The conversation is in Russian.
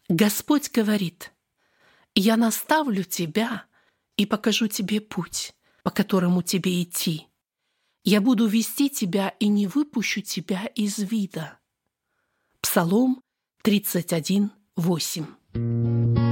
Господь говорит: «Я наставлю тебя и покажу тебе путь, по которому тебе идти. Я буду вести тебя и не выпущу тебя из вида». Псалом 31:8.